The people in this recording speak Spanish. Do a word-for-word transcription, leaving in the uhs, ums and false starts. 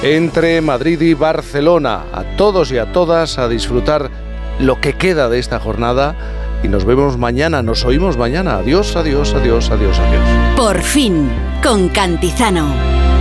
entre Madrid y Barcelona. A todos y a todas a disfrutar lo que queda de esta jornada y nos vemos mañana, nos oímos mañana. Adiós, adiós, adiós, adiós, adiós. Por fin, con Cantizano.